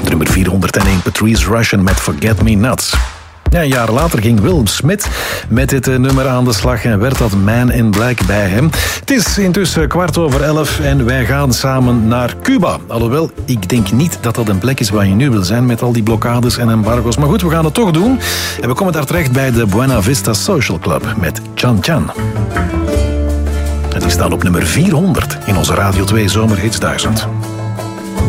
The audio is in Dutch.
Nummer 401 Patrice Rushen met Forget Me Nots. Ja, een jaar later ging Will Smith met dit nummer aan de slag en werd dat Man in Black bij hem. Het is intussen 11:15 en wij gaan samen naar Cuba. Alhoewel, ik denk niet dat dat een plek is waar je nu wil zijn met al die blokkades en embargo's. Maar goed, we gaan het toch doen. En we komen daar terecht bij de Buena Vista Social Club met Chan Chan. En die staan op nummer 400 in onze Radio 2 Zomerhits 1000.